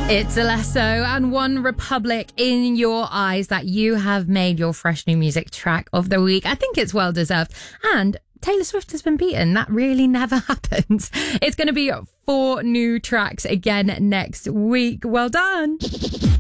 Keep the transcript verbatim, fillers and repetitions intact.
It's Alesso and One Republic in your eyes that you have made your fresh new music track of the week. I think it's well deserved. And Taylor Swift has been beaten. That really never happens. It's going to be four new tracks again next week. Well done.